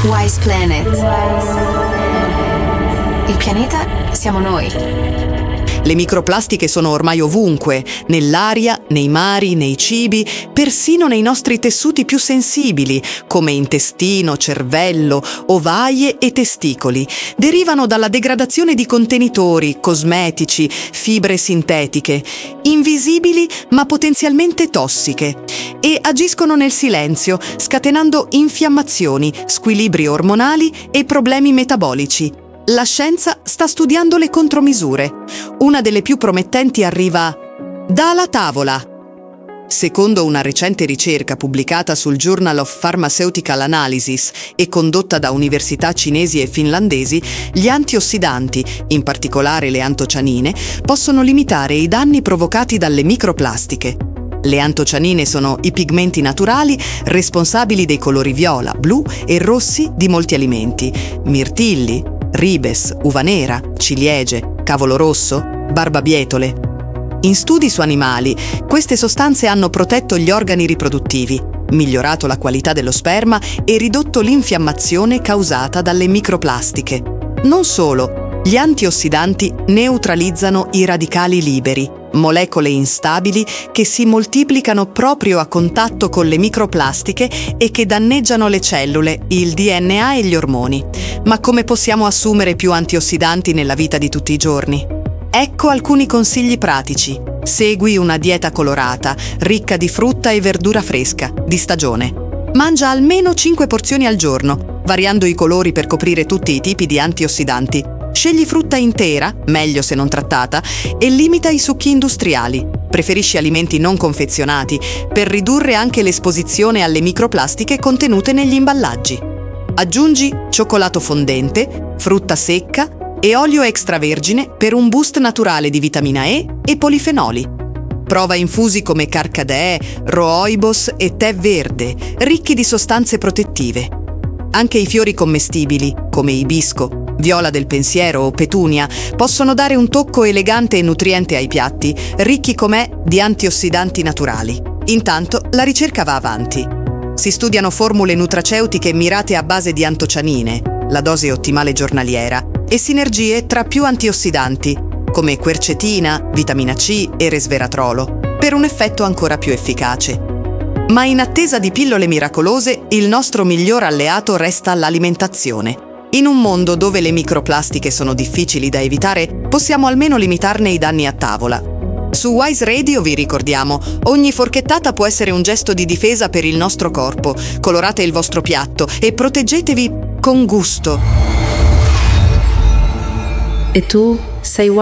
Wise Planet. Il pianeta siamo noi. Le microplastiche sono ormai ovunque, nell'aria, nei mari, nei cibi, persino nei nostri tessuti più sensibili, come intestino, cervello, ovaie e testicoli. Derivano dalla degradazione di contenitori, cosmetici, fibre sintetiche, invisibili ma potenzialmente tossiche, e agiscono nel silenzio, scatenando infiammazioni, squilibri ormonali e problemi metabolici. La scienza sta studiando le contromisure. Una delle più promettenti arriva dalla tavola. Secondo una recente ricerca pubblicata sul Journal of Pharmaceutical Analysis e condotta da università cinesi e finlandesi, gli antiossidanti, in particolare le antocianine, possono limitare i danni provocati dalle microplastiche. Le antocianine sono i pigmenti naturali responsabili dei colori viola, blu e rossi di molti alimenti: mirtilli, ribes, uva nera, ciliegie, cavolo rosso, barbabietole. In studi su animali, queste sostanze hanno protetto gli organi riproduttivi, migliorato la qualità dello sperma e ridotto l'infiammazione causata dalle microplastiche. Non solo, gli antiossidanti neutralizzano i radicali liberi, molecole instabili che si moltiplicano proprio a contatto con le microplastiche e che danneggiano le cellule, il DNA e gli ormoni. Ma come possiamo assumere più antiossidanti nella vita di tutti i giorni? Ecco alcuni consigli pratici. Segui una dieta colorata, ricca di frutta e verdura fresca, di stagione. Mangia almeno 5 porzioni al giorno, variando i colori per coprire tutti i tipi di antiossidanti. Scegli frutta intera, meglio se non trattata, e limita i succhi industriali. Preferisci alimenti non confezionati per ridurre anche l'esposizione alle microplastiche contenute negli imballaggi. Aggiungi cioccolato fondente, frutta secca e olio extravergine per un boost naturale di vitamina E e polifenoli. Prova infusi come carcadè, rooibos e tè verde, ricchi di sostanze protettive. Anche i fiori commestibili, come ibisco, viola del pensiero o petunia, possono dare un tocco elegante e nutriente ai piatti, ricchi com'è di antiossidanti naturali. Intanto la ricerca va avanti. Si studiano formule nutraceutiche mirate a base di antocianine, la dose ottimale giornaliera, e sinergie tra più antiossidanti, come quercetina, vitamina C e resveratrolo, per un effetto ancora più efficace. Ma in attesa di pillole miracolose, il nostro miglior alleato resta l'alimentazione. In un mondo dove le microplastiche sono difficili da evitare, possiamo almeno limitarne i danni a tavola. Su Wise Radio vi ricordiamo, ogni forchettata può essere un gesto di difesa per il nostro corpo. Colorate il vostro piatto e proteggetevi con gusto. E tu sei